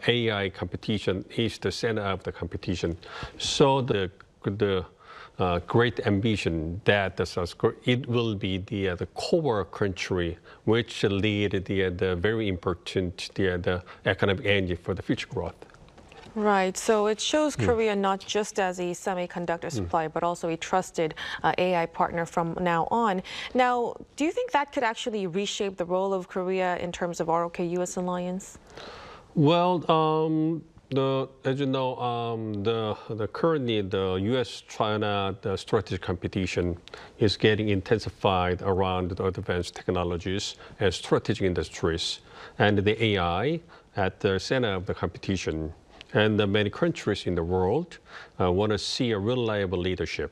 AI competition is the center of the competition. So the great ambition that South Korea, it will be the core country which lead the very important the economic engine for the future growth. Right. So it shows Korea not just as a semiconductor supplier, but also a trusted AI partner from now on. Now, do you think that could actually reshape the role of Korea in terms of ROK-US alliance? Well, as you know, currently the U.S.-China strategic competition is getting intensified around the advanced technologies and strategic industries, and the AI at the center of the competition. And many countries in the world want to see a reliable leadership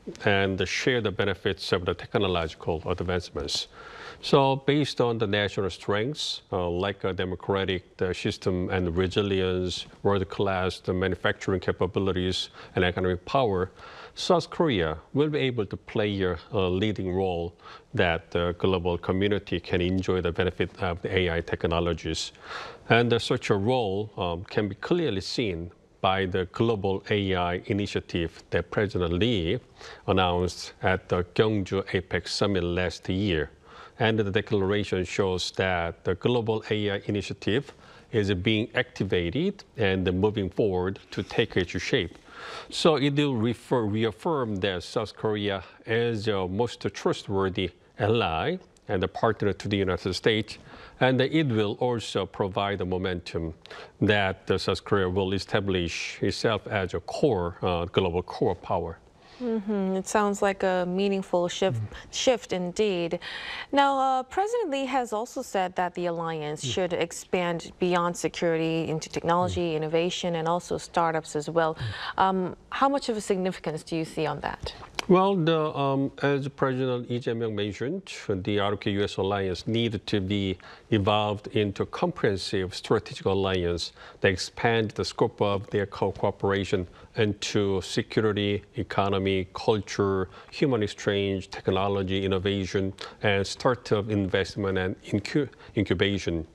and share the benefits of the technological advancements. So based on the national strengths, like a democratic system and resilience, world-class manufacturing capabilities, and economic power, South Korea will be able to play a leading role that the global community can enjoy the benefit of the AI technologies. And such a role can be clearly seen by the Global AI Initiative that President Lee announced at the Gyeongju APEC Summit last year. And the declaration shows that the Global AI Initiative is being activated and moving forward to take its shape. So it will reaffirm that South Korea is the most trustworthy ally and a partner to the United States. And it will also provide the momentum that South Korea will establish itself as a global core power. It sounds like a meaningful shift indeed. Now, President Lee has also said that the alliance should expand beyond security into technology, innovation, and also startups as well. How much of a significance do you see on that? Well, as President Lee Jae-myung mentioned, the ROK-US alliance needed to be evolved into a comprehensive strategic alliance that expands the scope of their cooperation into security, economy, culture, human exchange, technology, innovation, and startup investment and incubation.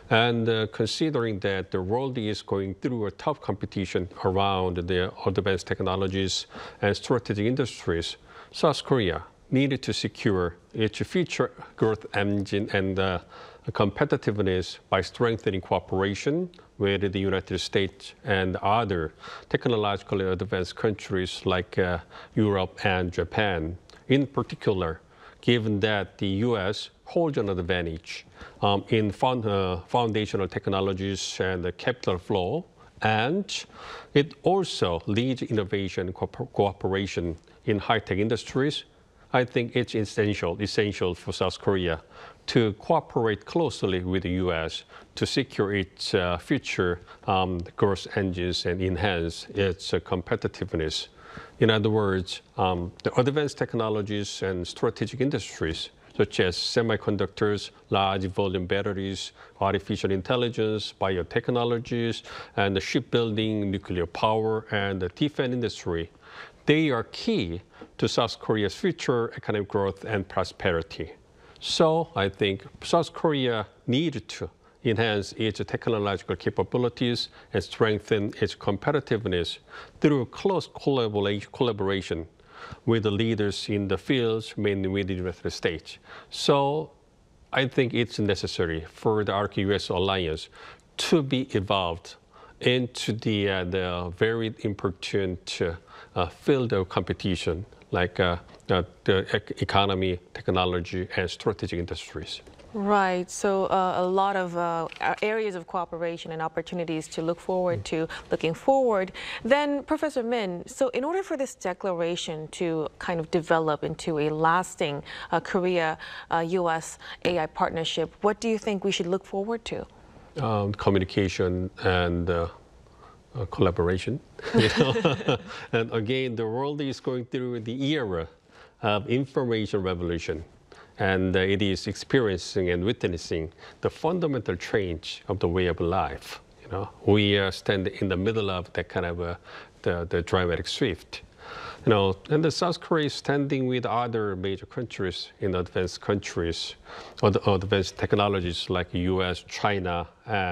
And considering that the world is going through a tough competition around the advanced technologies and strategic industries, South Korea needed to secure its future growth engine and competitiveness by strengthening cooperation with the United States and other technologically advanced countries like Europe and Japan. In particular, given that the U.S. holds an advantage in foundational technologies and the capital flow, and it also leads innovation and cooperation in high-tech industries, I think it's essential for South Korea to cooperate closely with the U.S. to secure its future growth engines and enhance its competitiveness. In other words, the advanced technologies and strategic industries, such as semiconductors, large volume batteries, artificial intelligence, biotechnologies, and the shipbuilding, nuclear power, and the defense industry, they are key to South Korea's future economic growth and prosperity. So I think South Korea needs to enhance its technological capabilities and strengthen its competitiveness through close collaboration with the leaders in the fields, mainly with the United States. So I think it's necessary for the ROK-US alliance to be evolved into the very important field of competition, like the economy, technology, and strategic industries. Right. So a lot of areas of cooperation and opportunities to look forward to, looking forward. Then, Professor Min, so in order for this declaration to kind of develop into a lasting Korea-US AI partnership, what do you think we should look forward to? Communication and collaboration. And again, the world is going through the era of information revolution. And it is experiencing and witnessing the fundamental change of the way of life. We stand in the middle of that kind of the dramatic shift. And the South Korea is standing with other major countries in advanced countries, advanced technologies like U.S., China,